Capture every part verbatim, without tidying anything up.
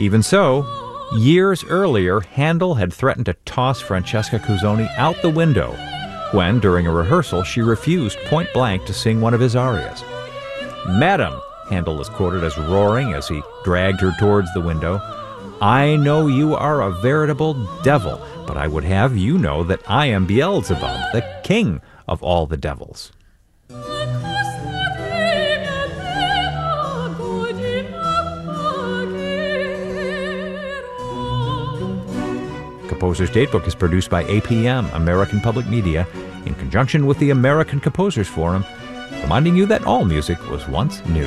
Even so, years earlier, Handel had threatened to toss Francesca Cuzzoni out the window when, during a rehearsal, she refused point blank to sing one of his arias. "Madam," Handel is quoted as roaring as he dragged her towards the window, "I know you are a veritable devil, but I would have you know that I am Beelzebub, the king of all the devils." Composer's Datebook is produced by A P M, American Public Media, in conjunction with the American Composers Forum, reminding you that all music was once new.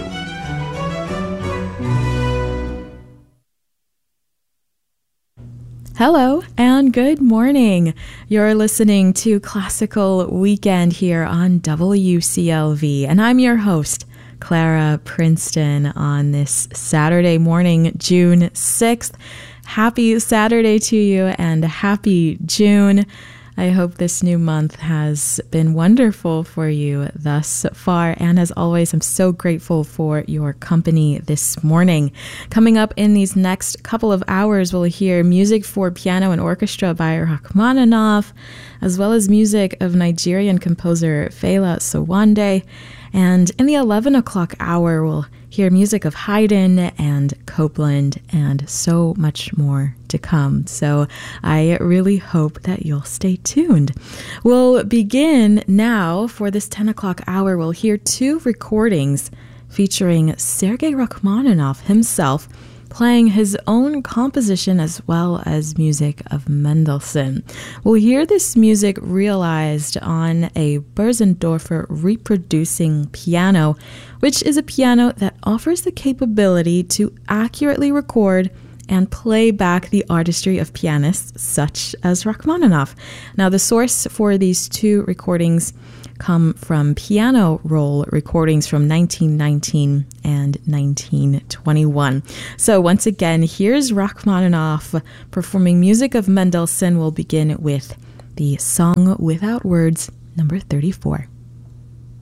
Hello and good morning. You're listening to Classical Weekend here on W C L V, and I'm your host, Clara Princeton, on this Saturday morning, June sixth. Happy Saturday to you and happy June. I hope this new month has been wonderful for you thus far. And as always, I'm so grateful for your company this morning. Coming up in these next couple of hours, we'll hear music for piano and orchestra by Rachmaninoff, as well as music of Nigerian composer Fela Sowande. And in the eleven o'clock hour, we'll hear music of Haydn and Copland and so much more to come. So I really hope that you'll stay tuned. We'll begin now. For this ten o'clock hour, we'll hear two recordings featuring Sergei Rachmaninoff himself playing his own composition as well as music of Mendelssohn. We'll hear this music realized on a Bösendorfer reproducing piano, which is a piano that offers the capability to accurately record and play back the artistry of pianists such as Rachmaninoff. Now, the source for these two recordings come from piano roll recordings from nineteen nineteen and nineteen twenty-one. So once again, here's Rachmaninoff performing music of Mendelssohn. We'll begin with the Song Without Words, number thirty-four.